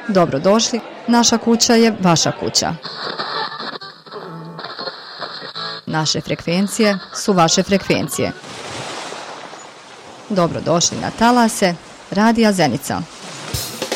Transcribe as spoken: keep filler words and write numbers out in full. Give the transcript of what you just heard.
Dobrodošli, naša kuća je vaša kuća. Naše frekvencije su vaše frekvencije. Dobrodošli na talase Radija Zenica.